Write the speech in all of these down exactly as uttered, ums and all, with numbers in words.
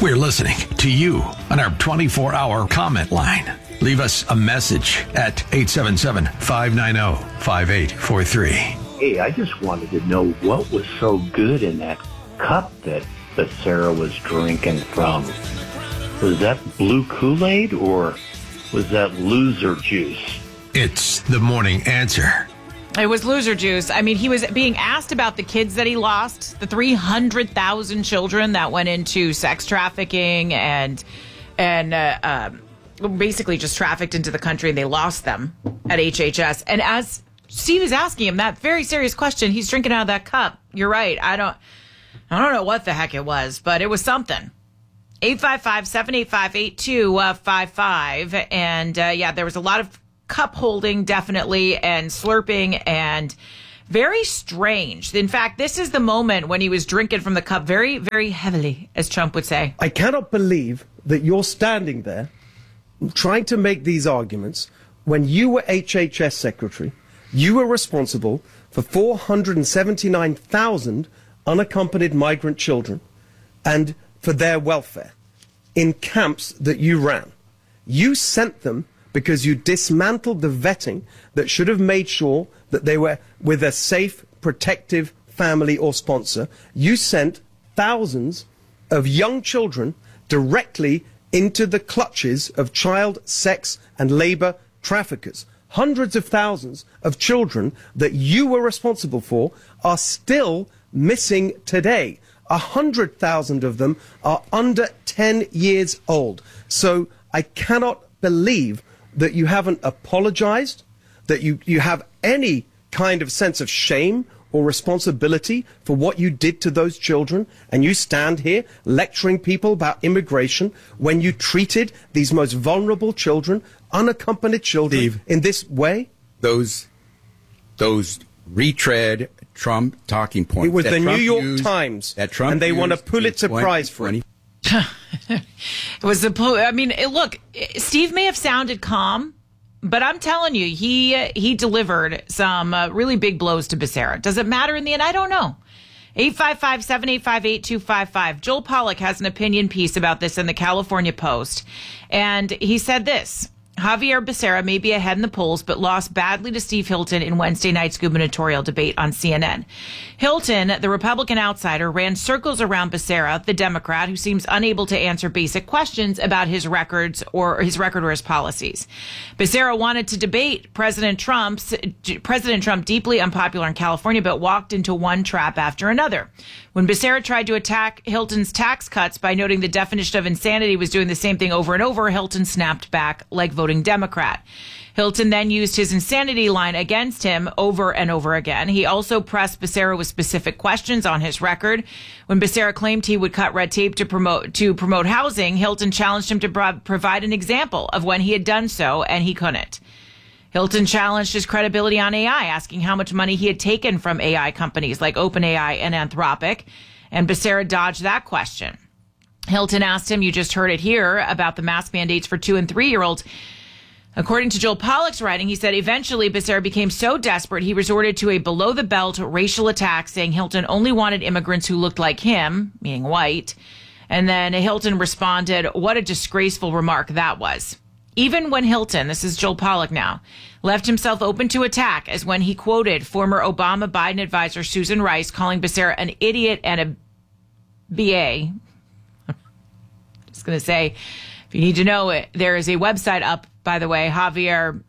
We're listening to you on our twenty-four hour comment line. Leave us a message at eight seven seven, five nine zero, five eight four three. Hey, I just wanted to know what was so good in that cup that Becerra was drinking from. Was that blue Kool-Aid or was that loser juice? It's the morning answer. It was loser juice. I mean, he was being asked about the kids that he lost, the three hundred thousand children that went into sex trafficking and and uh, um, basically just trafficked into the country, and they lost them at H H S. And as Steve is asking him that very serious question, he's drinking out of that cup. You're right. I don't, I don't know what the heck it was, but it was something. eight five five, seven eight five, eight two five five. And uh, yeah, there was a lot of cup holding, definitely, and slurping, and very strange. In fact, this is the moment when he was drinking from the cup very, very heavily, as Trump would say. I cannot believe that you're standing there trying to make these arguments when you were H H S secretary. You were responsible for four hundred seventy-nine thousand unaccompanied migrant children and for their welfare in camps that you ran. You sent them because you dismantled the vetting that should have made sure that they were with a safe, protective family or sponsor. You sent thousands of young children directly into the clutches of child sex and labor traffickers. Hundreds of thousands of children that you were responsible for are still missing today. A hundred thousand of them are under ten years old. So I cannot believe that you haven't apologized, that you, you have any kind of sense of shame or responsibility for what you did to those children, and you stand here lecturing people about immigration when you treated these most vulnerable children, unaccompanied children, Steve, in this way? Those, those retread Trump talking points. It was that the Trump New York used, Times, that Trump and they won a used Pulitzer in Prize for it. It was the, I mean, it, look, Steve may have sounded calm, but I'm telling you, he he delivered some uh, really big blows to Becerra. Does it matter in the end? I don't know. eight five five, seven eight five, eight two five five. Joel Pollack has an opinion piece about this in the California Post, and he said this. Javier Becerra may be ahead in the polls, but lost badly to Steve Hilton in Wednesday night's gubernatorial debate on C N N. Hilton, the Republican outsider, ran circles around Becerra, the Democrat, who seems unable to answer basic questions about his records or his record or his policies. Becerra wanted to debate President Trump's President Trump, deeply unpopular in California, but walked into one trap after another. When Becerra tried to attack Hilton's tax cuts by noting the definition of insanity was doing the same thing over and over, Hilton snapped back like voting Democrat. Hilton then used his insanity line against him over and over again. He also pressed Becerra with specific questions on his record. When Becerra claimed he would cut red tape to promote to promote housing, Hilton challenged him to pro- provide an example of when he had done so, and he couldn't. Hilton challenged his credibility on A I, asking how much money he had taken from A I companies like OpenAI and Anthropic, and Becerra dodged that question. Hilton asked him, you just heard it here, about the mask mandates for two and three-year-olds. According to Joel Pollack's writing, he said eventually Becerra became so desperate he resorted to a below-the-belt racial attack, saying Hilton only wanted immigrants who looked like him, meaning white. And then Hilton responded, what a disgraceful remark that was. Even when Hilton, this is Joel Pollack now, left himself open to attack, as when he quoted former Obama-Biden advisor Susan Rice, calling Becerra an idiot and a B A. Just going to say, if you need to know it, there is a website up, by the way, Javier,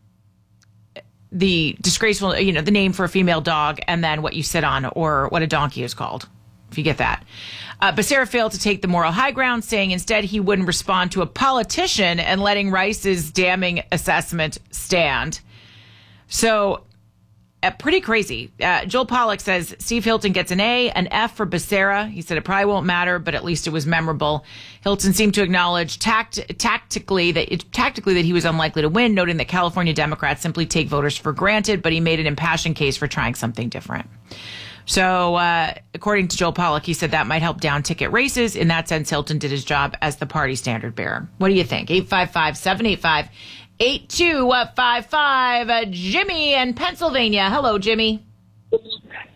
the disgraceful, you know, the name for a female dog, and then what you sit on, or what a donkey is called, if you get that. Uh, Becerra failed to take the moral high ground, saying instead he wouldn't respond to a politician and letting Rice's damning assessment stand. So, uh, pretty crazy. Uh, Joel Pollack says Steve Hilton gets an A, an F for Becerra. He said it probably won't matter, but at least it was memorable. Hilton seemed to acknowledge tact- tactically that it, tactically that he was unlikely to win, noting that California Democrats simply take voters for granted, but he made an impassioned case for trying something different. So, uh, according to Joel Pollack, he said that might help down ticket races. In that sense, Hilton did his job as the party standard bearer. What do you think? eight five five, seven eight five, eight two five five. Uh, Jimmy in Pennsylvania. Hello, Jimmy.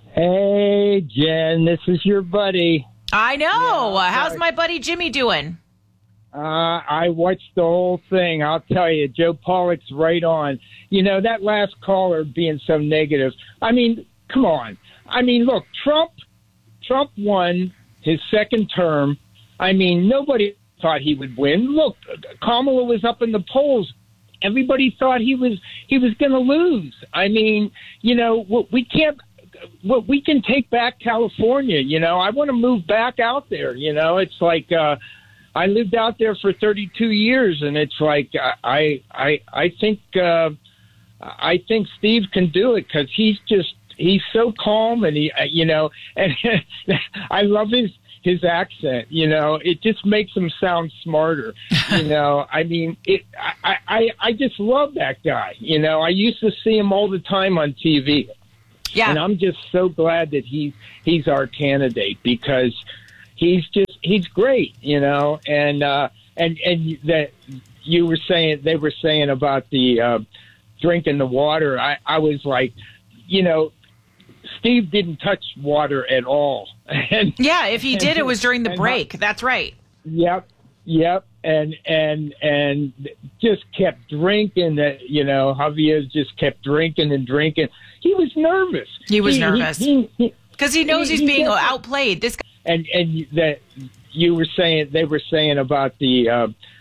Hey, Jen, this is your buddy. I know. Yeah, uh, how's my buddy Jimmy doing? Uh, I watched the whole thing. I'll tell you, Joe Pollock's right on. You know, that last caller being so negative. I mean, come on. I mean, look, Trump, Trump won his second term. I mean, nobody thought he would win. Look, Kamala was up in the polls. Everybody thought he was he was going to lose. I mean, you know, we can't. We can take back California. You know, I want to move back out there. You know, it's like. Uh, I lived out there for thirty-two years, and it's like I I I think uh, I think Steve can do it because he's just he's so calm, and he you know, and I love his his accent. You know, it just makes him sound smarter. You know, I mean, it I, I I just love that guy. You know, I used to see him all the time on T V. Yeah, and I'm just so glad that he's he's our candidate because. He's just, he's great, you know, and, uh, and, and that you were saying, they were saying about the, uh, drinking the water. I, I was like, you know, Steve didn't touch water at all. and, yeah. If he did, and, it was during the and, break. That's right. Yep. Yep. And, and, and just kept drinking that, you know, Javier just kept drinking and drinking. He was nervous. He was he, nervous because he, he, he, he knows he, he's he being kept, outplayed. This guy. And and that you were saying, they were saying about the uh,